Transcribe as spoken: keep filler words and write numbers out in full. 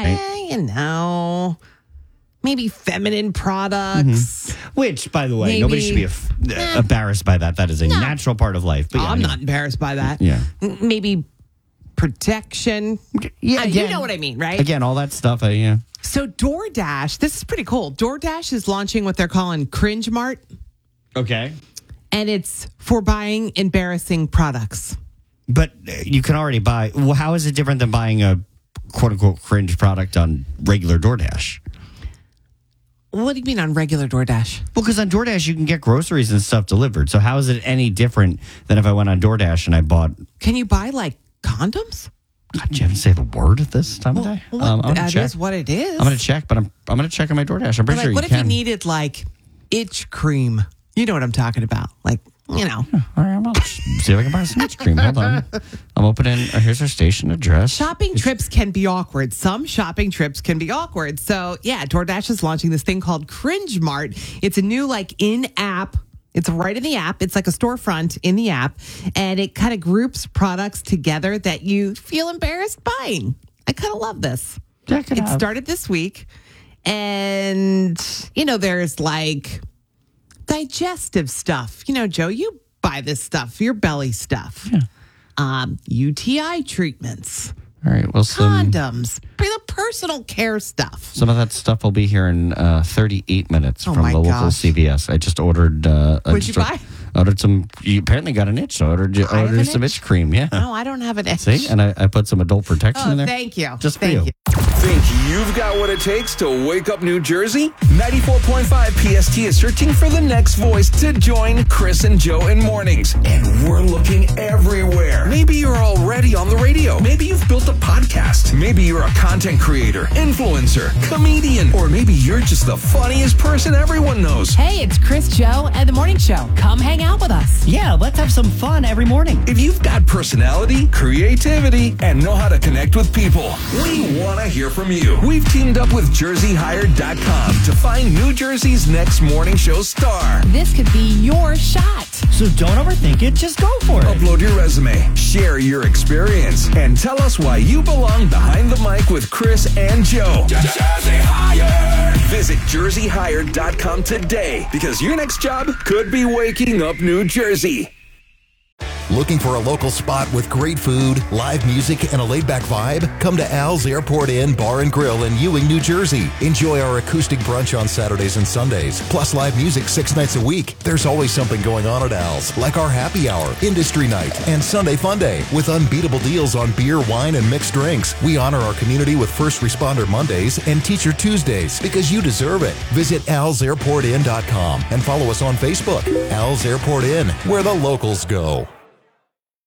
Eh, you know, maybe feminine products. Mm-hmm. Which, by the way, Maybe, nobody should be af- eh, embarrassed by that. That is a no. natural part of life. But Oh, yeah, I'm yeah. not embarrassed by that. Yeah. M- Maybe protection. Yeah, Uh, you again- know what I mean, right? Again, all that stuff. Uh, yeah. So DoorDash, this is pretty cool. DoorDash is launching what they're calling Cringe Mart, Okay. and it's for buying embarrassing products. But uh, you can already buy. Well, how is it different than buying a quote unquote cringe product on regular DoorDash? What do you mean on regular DoorDash? Well, because on DoorDash you can get groceries and stuff delivered. So how is it any different than if I went on DoorDash and I bought? Can you buy like condoms? God, you haven't say the word at this time of Well, day. what, Um, I'm gonna that check. is what it is. I'm going to check, but I'm I'm going to check on my DoorDash. I'm pretty But, sure like, what you if you can. needed like itch cream? You know what I'm talking about. Like, you know. All right, I'm going to see if I can buy some ice cream. Hold on. I'm opening. Uh, here's our station address. Shopping trips can be awkward. Some shopping trips can be awkward. So, yeah, DoorDash is launching this thing called Cringe Mart. It's a new, like, in-app. It's right in the app. It's like a storefront in the app. And it kind of groups products together that you feel embarrassed buying. I kind of love this. Check it It out. started this week. And, you know, there's like digestive stuff. You know, Joe, you buy this stuff, your belly stuff. Yeah. Um, U T I treatments, All right. Well, some condoms, the personal care stuff. some of that stuff will be here in uh, thirty-eight minutes Oh from my the local gosh. C V S. I just ordered. Uh, I What'd you just buy? Ordered some. You apparently got an itch, so I ordered, I have ordered an some itch? itch cream. Yeah. No, I don't have an itch. See, and I, I put some adult protection Oh, in there. thank you. Just for Thank you. Think you've got what it takes to wake up New Jersey? ninety-four point five P S T is searching for the next voice to join Chris and Joe in mornings. And we're looking everywhere. Maybe you're already on the radio. Maybe you've built a podcast. Maybe you're a content creator, influencer, comedian, or maybe you're just the funniest person everyone knows. Hey, it's Chris, Joe, and the Morning Show. Come hang out with us. Yeah, let's have some fun every morning. If you've got personality, creativity, and know how to connect with people, we want to hear from you. We've teamed up with Jersey Hired dot com to find New Jersey's next morning show star. This could be your shot. So don't overthink it, just go for it. Upload your resume, share your experience, and tell us why you belong behind the mic with Chris and Joe. Jersey Hired. Visit Jersey Hired dot com today because your next job could be waking up New Jersey. Looking for a local spot with great food, live music, and a laid-back vibe? Come to Al's Airport Inn Bar and Grill in Ewing, New Jersey. Enjoy our acoustic brunch on Saturdays and Sundays, plus live music six nights a week. There's always something going on at Al's, like our happy hour, industry night, and Sunday fun day, with unbeatable deals on beer, wine, and mixed drinks. We honor our community with First Responder Mondays and Teacher Tuesdays because you deserve it. Visit Al's Airport Inn dot com and follow us on Facebook. Al's Airport Inn, where the locals go.